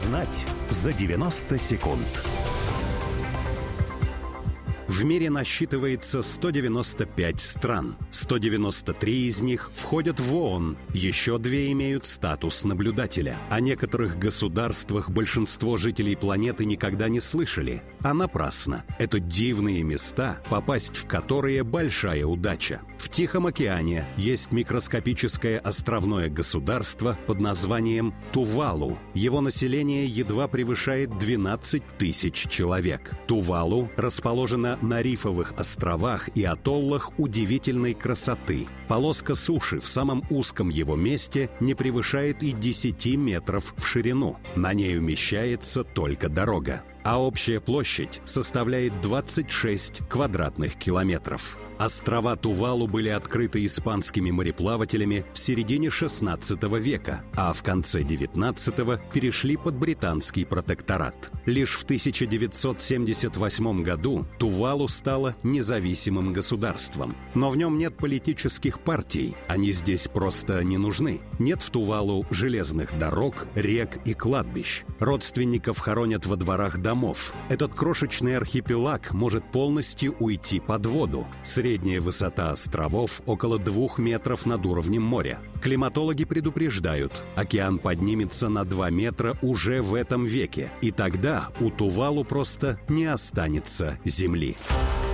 Узнать за 90 секунд. В мире насчитывается 195 стран. 193 из них входят в ООН, еще 2 имеют статус наблюдателя. О некоторых государствах большинство жителей планеты никогда не слышали. А напрасно. Это дивные места, попасть в которые большая удача. В Тихом океане есть микроскопическое островное государство под названием Тувалу. Его население едва превышает 12 тысяч человек. Тувалу расположена на рифовых островах и атоллах удивительной красоты. Полоска суши в самом узком его месте не превышает и 10 метров в ширину. На ней умещается только дорога. А общая площадь составляет 26 квадратных километров. Острова Тувалу были открыты испанскими мореплавателями в середине XVI века, а в конце XIX перешли под британский протекторат. Лишь в 1978 году Тувалу стало независимым государством. Но в нем нет политических партий, они здесь просто не нужны. Нет в Тувалу железных дорог, рек и кладбищ. Родственников хоронят во дворах домов. Этот крошечный архипелаг может полностью уйти под воду. Средняя высота островов около 2 метров над уровнем моря. Климатологи предупреждают, океан поднимется на 2 метра уже в этом веке, и тогда у Тувалу просто не останется земли.